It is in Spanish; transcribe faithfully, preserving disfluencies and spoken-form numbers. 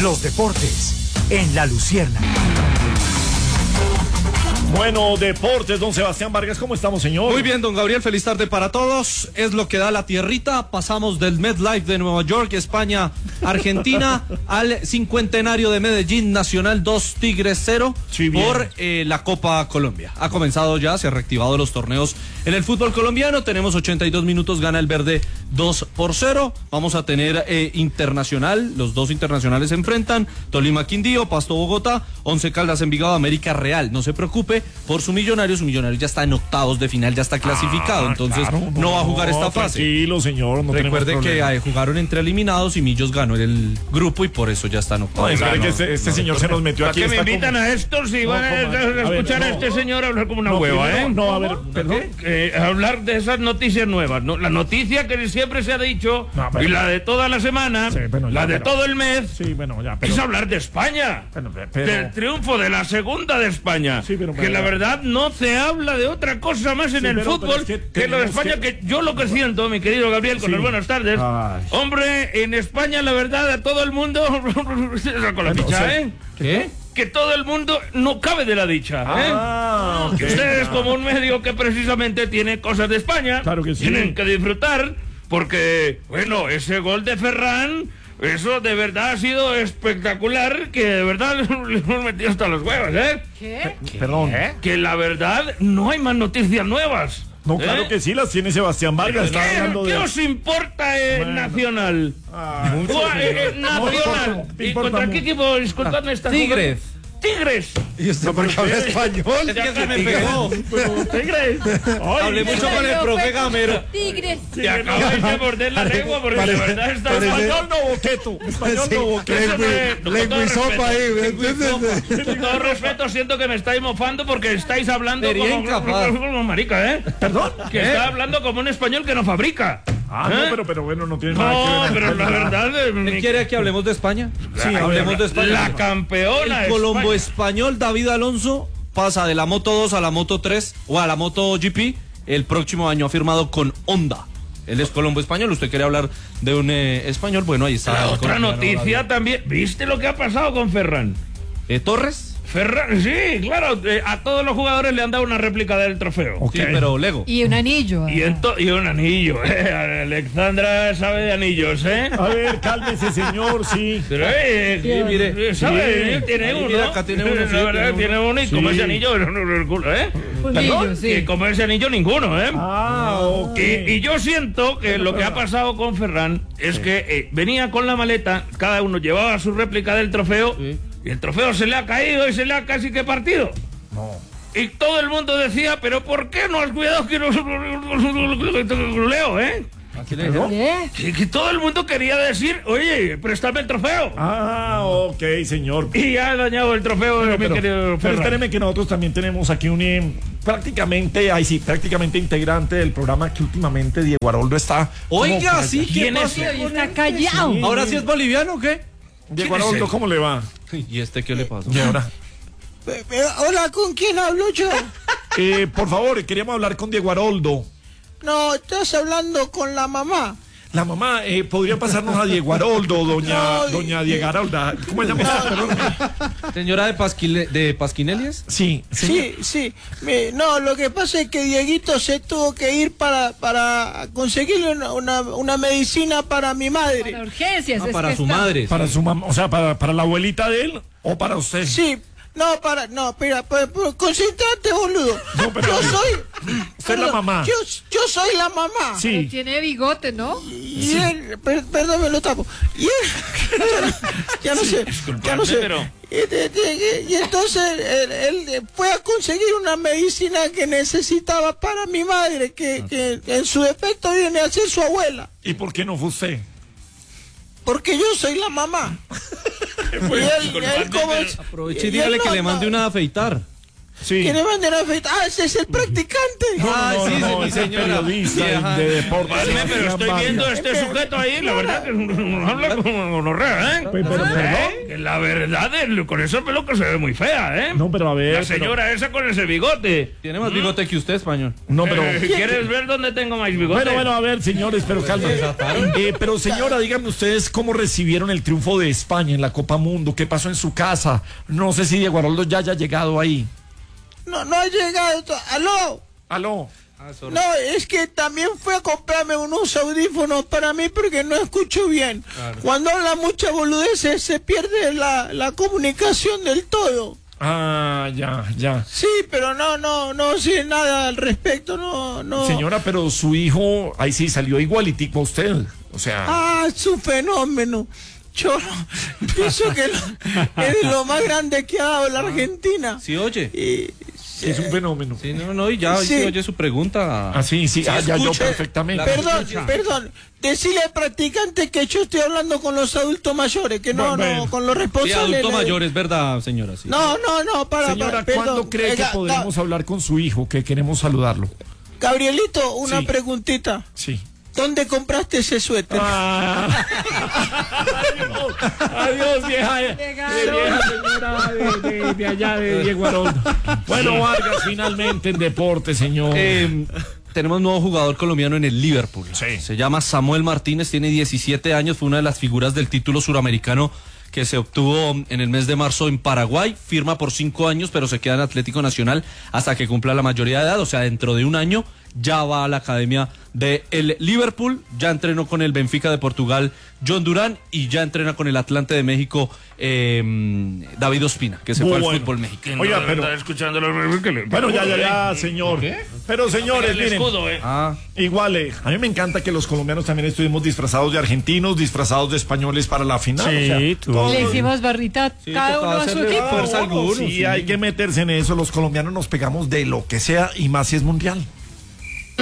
Los deportes en La Luciérnaga. Bueno, deportes, don Sebastián Vargas, ¿cómo estamos, señor? Muy bien, don Gabriel, feliz tarde para todos. Es lo que da la tierrita. Pasamos del MetLife de Nueva York, España, Argentina, al cincuentenario de Medellín, Nacional dos, Tigres cero, sí, por eh, la Copa Colombia. Ha comenzado ya, se han reactivado los torneos en el fútbol colombiano. Tenemos ochenta y dos minutos, gana el verde dos por cero. Vamos a tener eh, internacional, los dos internacionales se enfrentan. Tolima Quindío, Pasto Bogotá, Once Caldas Envigado, América Real. No se preocupe por su Millonario, su Millonario ya está en octavos de final, ya está clasificado, ah, entonces claro, no, no va a jugar esta fase. Tranquilo, señor, no Recuerde que eh, jugaron entre eliminados y Millos ganó el grupo y por eso ya está en octavos. No, claro, que este, este no, señor no, se nos metió aquí. ¿Para qué me invitan como... a estos si no, van a, a, a escuchar a, ver, a este no, señor hablar como una no, hueva, primero, eh? No, a ver, perdón. Eh, hablar de esas noticias nuevas, ¿no? La noticia que siempre se ha dicho no, pero, y la de toda la semana, sí, bueno, ya, la de pero, todo el mes, sí, bueno, ya, pero, es hablar de España, pero, pero, del triunfo de la segunda de España, sí, pero, pero, que la verdad no se habla de otra cosa más en sí, el pero, fútbol pero es que, que lo de España, que... que yo lo que siento, mi querido Gabriel, con sí. las buenas tardes, ay. Hombre, en España la verdad a todo el mundo, con la dicha, ¿eh? ¿Qué? Que todo el mundo no cabe de la dicha, ¿eh? Ah, okay. Ustedes como un medio que precisamente tiene cosas de España, claro que sí. tienen que disfrutar, porque, bueno, ese gol de Ferran... Eso de verdad ha sido espectacular, que de verdad le hemos metido hasta los huevos, ¿eh? ¿Qué? ¿Qué? Perdón. ¿Eh? Que la verdad no hay más noticias nuevas. No, ¿eh? claro que sí, las tiene Sebastián Vargas. ¿Qué, hablando ¿qué de... os importa eh, bueno. Nacional? Ah, mucho, eh, eh, nacional. No, ¿Y contra qué equipo? Disculpadme esta Tigres. Tigres. ¿Y usted por qué habla español? Es que se me pegó. Tigres. Hablé mucho con el profe Gamero. Tigres. Te acabáis de morder la lengua porque de verdad está español no boqueto. Español no boqueto. Lenguisopa ahí. Con todo respeto, siento que me estáis mofando porque estáis hablando como, como marica, ¿eh? ¿Perdón? Que ¿Eh? está hablando como un español que no fabrica. Ah, ¿eh? no, pero, pero bueno, no tiene no, nada que ver. No, pero la verdad... ¿Él quiere que hablemos de España? Sí, hablemos de España. La campeona El Colombo español David Alonso pasa de la Moto dos a la Moto tres o a la Moto G P. El próximo año ha firmado con Honda. Él es Colombo español. ¿Usted quiere hablar de un eh, español? Bueno, ahí está. Otra noticia también. ¿Viste lo que ha pasado con Ferran? ¿Eh, Torres? Ferran, sí, claro, eh, a todos los jugadores le han dado una réplica del trofeo. Okay. Sí, pero Lego. Y un anillo. Y, ento, y un anillo, eh. Alexandra sabe de anillos, ¿eh? A ver, cálmese, señor, sí. Pero, eh, sí, mire, ¿sabe? Sí. Tiene Ahí, uno. mira, acá tiene uno. La sí, verdad, tiene uno y sí. como ese anillo, el culo, ¿eh? Un anillo, sí. Que como ese anillo, ninguno, ¿eh? Ah, ok. Y, y yo siento que lo que ha pasado con Ferran es sí. que eh, venía con la maleta, cada uno llevaba su réplica del trofeo. Sí. Y el trofeo se le ha caído y se le ha casi que partido. No. Y todo el mundo decía, pero ¿por qué no has cuidado que no lo leo, eh? ¿Qué? Que, que todo el mundo quería decir, oye, préstame el trofeo. Ah, ok, señor. Y ha dañado el trofeo, pero, mi pero, querido pero espéreme que nosotros también tenemos aquí un eh, prácticamente, ahí sí, prácticamente integrante del programa que últimamente Diego Aroldo está. Oiga, sí, ¿quién es? Está callado. Sí. ¿Ahora sí es boliviano o qué? Diego Aroldo, ¿cómo le va? ¿Y este qué le pasó? ¿Y ahora? Hola, ¿con quién hablo yo? Eh, por favor, queríamos hablar con Diego Aroldo. No, estás hablando con la mamá. La mamá, eh, ¿podría pasarnos a Diego Aroldo, doña, no, doña Diego Arolda? ¿Cómo se llama usted? ¿Señora de, Pasquile, de Pasquinelias? Sí, sí, sí. sí. Me, no, lo que pasa es que Dieguito se tuvo que ir para, para conseguirle una, una, una medicina para mi madre. Para urgencias. Ah, es para que su está... madre. Para su mamá, o sea, para, para la abuelita de él o para usted. Sí. No, para, no, espera, para, para, concentrate, boludo. No, pero, yo soy... Usted es la mamá. Yo, yo soy la mamá. Sí. Pero tiene bigote, ¿no? Y sí. él, per, perdón, me lo tapo. Y él, ya no sé, ya no sé. Pero... Y, y, y entonces él, él fue a conseguir una medicina que necesitaba para mi madre, que, que en su defecto viene a ser su abuela. ¿Y por qué no fue usted? Porque yo soy la mamá. Pues, y él, él como es, aproveche y dígale que no, le mande una a afeitar. Sí. Que le manden a afeitar. Ah, ese es el practicante. No, Ah, no, sí, no, sí, mi es el señora. periodista Sí, ajá. de deportes. Vale, pero estoy Gran viendo Vargas. este sujeto ahí, la verdad que no habla como gonorrea, ¿eh? Pero, pero, ¿Eh? perdón. Que la verdad, es, con esa peluca se ve muy fea, ¿eh? No, pero a ver. La señora esa con ese bigote. Tiene más bigote que usted, español. pero- no, pero. Eh, ¿Quieres ver dónde tengo más bigote? Bueno, bueno, a ver, señores, pero cálmense. Eh, pero señora, díganme ustedes cómo recibieron el triunfo de España en la Copa Mundo. ¿Qué pasó en su casa? No sé si Diego Aroldo ya haya llegado ahí. No, no ha llegado. to- ¿Aló? Aló. No, es que también fue a comprarme unos audífonos para mí porque no escucho bien. Cuando habla mucha boludeces se pierde la, la comunicación del todo. Ah, ya, ya. Sí, pero no, no, no sé nada al respecto, no, no. Señora, pero su hijo, ahí sí salió igualitico a usted. O sea. Ah, es un fenómeno. Yo no- pienso que lo- es de lo más grande que ha dado la Argentina. Sí, oye. Y, Es un fenómeno. Sí, no, no, y ya Sí. sí oye su pregunta. Ah, sí, sí, ah, ya yo escucha. perfectamente. Perdón, perdón. Decirle al practicante que yo estoy hablando con los adultos mayores, que no, Bueno. no, con los Sí, responsables. adulto le- mayor, es verdad, señora. Sí. No, no, no, para, Señora, para, ¿cuándo perdón. cree que Oiga, podremos Ga- hablar con su hijo? Que queremos saludarlo. Gabrielito, una Sí. preguntita. Sí. ¿Dónde compraste ese suéter? Ah. Adiós, adiós, vieja, eh, vieja señora de, de- de allá de Diego Aroldo. Bueno, Vargas, finalmente en deporte, señor. Eh, tenemos un nuevo jugador colombiano en el Liverpool. Sí. Se llama Samuel Martínez, tiene diecisiete años, fue una de las figuras del título suramericano que se obtuvo en el mes de marzo en Paraguay. Firma por cinco años, pero se queda en Atlético Nacional hasta que cumpla la mayoría de edad, o sea, dentro de un año ya va a la academia de el Liverpool, ya entrenó con el Benfica de Portugal John Durán y ya entrena con el Atlante de México eh, David Ospina, que se fue Bueno. al fútbol mexicano. Oiga, No, pero- está escuchando los... que le- Bueno, ya, ya, ya, ¿Eh? señor. Pero señores, El miren, escudo, ¿eh? Ah, igual, eh, a mí me encanta que los colombianos también estuvimos disfrazados de argentinos, disfrazados de españoles para la final. Sí, o sea, tú. todos- Le hicimos barrita Sí, cada tocaba uno a su hacerle equipo. fuerza a Bueno, algunos, sí, sí. hay que meterse en eso. Los colombianos nos pegamos de lo que sea y más si es mundial.